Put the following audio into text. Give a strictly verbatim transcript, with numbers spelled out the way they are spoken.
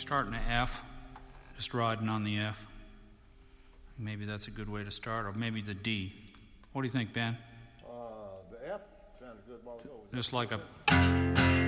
starting at F, just riding on the F. Maybe that's a good way to start, or maybe the D. What do you think, Ben? Uh, the F sounded good while ago. Just like a